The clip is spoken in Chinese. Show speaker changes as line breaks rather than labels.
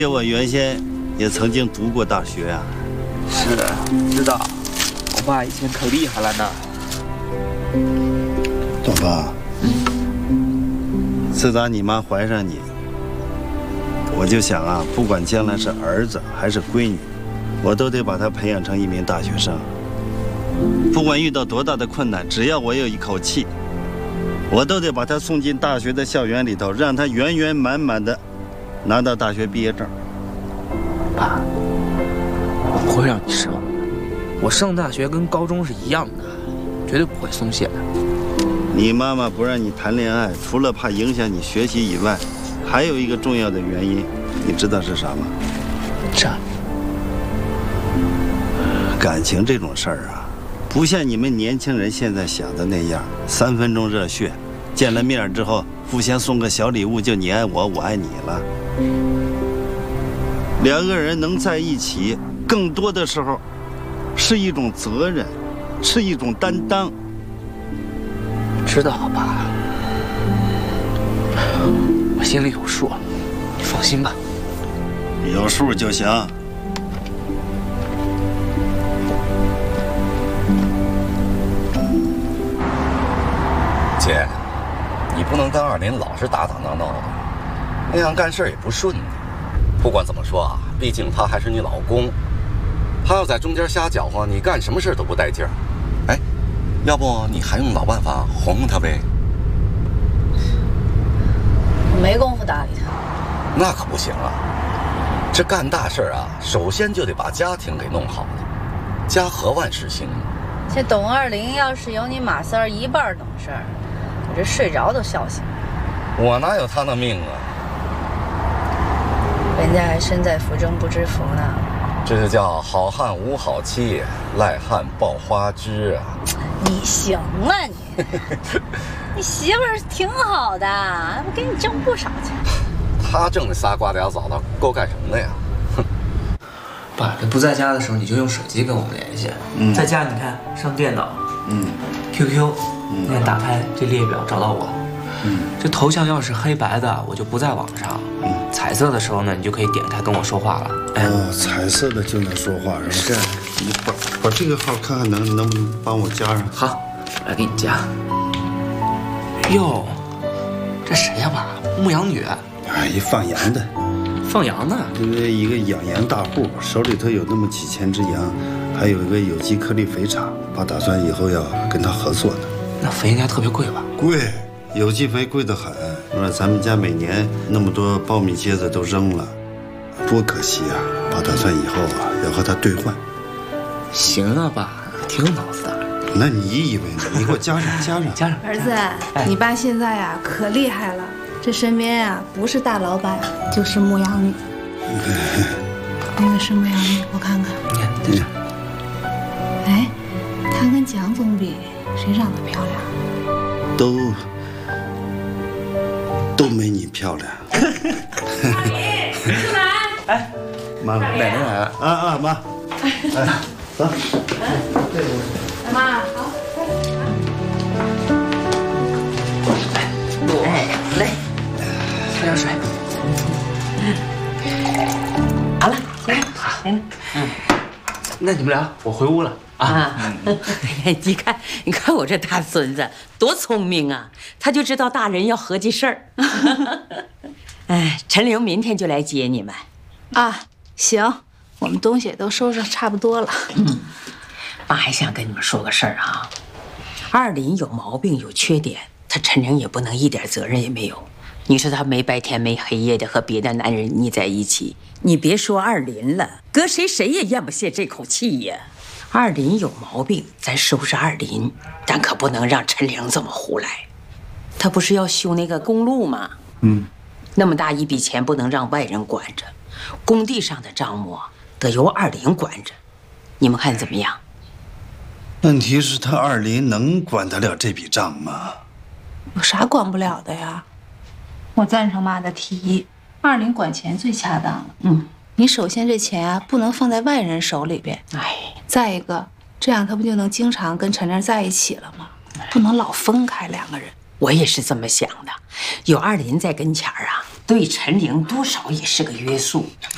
我原先也曾经读过大学啊。
是，知道。我爸以前可厉害了呢。
东方，自打你妈怀上你，我就想啊，不管将来是儿子还是闺女，我都得把她培养成一名大学生。不管遇到多大的困难，只要我有一口气，我都得把她送进大学的校园里头，让她圆圆满满的拿到大学毕业证。
爸，我不会让你失望。我上大学跟高中是一样的，绝对不会松懈的。
你妈妈不让你谈恋爱，除了怕影响你学习以外，还有一个重要的原因，你知道是啥吗？感情这种事儿啊，不像你们年轻人现在想的那样，3分钟热血，见了面之后互相送个小礼物就你爱我，我爱你了。2个人能在一起，更多的时候是一种责任，是一种担当。
知道吧？我心里有数，你放心吧。
有数就行。
姐，你不能跟二林老是打打闹闹的，那样干事也不顺的。不管怎么说啊，毕竟他还是你老公，他要在中间瞎搅和，你干什么事都不带劲儿。哎，要不你还用老办法哄哄他呗？
我没工夫搭理他。
那可不行啊！这干大事啊，首先就得把家庭给弄好了，家和万事兴嘛。
这董二林要是有你马三儿1半懂事儿，我这睡着都笑醒。
我哪有他那命啊？
人家还身在福中不知福呢。
这就叫好汉无好妻，赖汉抱花枝啊！
你行啊你，你媳妇儿挺好的，不给你挣不少钱。
他挣那仨瓜俩枣的够干什么的呀？哼！
爸，这不在家的时候你就用手机跟我们联系。在家你看上电脑，QQ，那打开这列表找到我。这头像要是黑白的，我就不在网上。彩色的时候呢，你就可以点开跟我说话了。
哦，彩色的就能说话是吧？是。你把这个号看看能不能帮我加上？
好，我来给你加。哟，这谁呀爸？牧羊女。
哎，一放羊的。
放羊呢？
因为一个养羊大户，手里头有那么几千只羊，还有一个有机颗粒肥厂，爸打算以后要跟他合作呢。
那肥应该特别贵吧？
贵。有机肥贵得很，咱们家每年那么多苞米秸子都扔了，多可惜啊！爸打算以后啊要和他兑换。
行啊，爸，挺有脑子的。
那你以为呢？你给我加上，加上。
儿子，你爸现在呀可厉害了，这身边呀不是大老板就是牧羊女。那个是牧羊女，我看看。
你看在这。
哎，她跟蒋总比，谁长得漂亮？
都没你漂亮。
阿姨，出来。
哎，妈，奶奶来了啊！妈，哎，走。
妈，好。
来，喝点水。
好了，行。
那你们俩，我回屋了啊。
你看我这大孙子多聪明啊，他就知道大人要合计事儿。哎，陈玲明天就来接你们。
啊，行，我们东西也都收拾差不多了。
妈还想跟你们说个事儿啊，二林有毛病有缺点，他陈玲也不能一点责任也没有。你说他没白天没黑夜的和别的男人腻在一起，你别说二林了，搁谁也咽不下这口气呀。二林有毛病，咱收拾二林，但可不能让陈玲这么胡来。他不是要修那个公路吗？那么大一笔钱不能让外人管着，工地上的账目得由二林管着，你们看怎么样？
问题是他二林能管得了这笔账吗？
有啥管不了的呀？我赞成妈的提议，二林管钱最恰当了。你首先这钱啊不能放在外人手里边，再一个，这样他不就能经常跟陈玲在一起了吗？不能老分开2个人。
我也是这么想的，有二林在跟前儿啊，对陈玲多少也是个约束。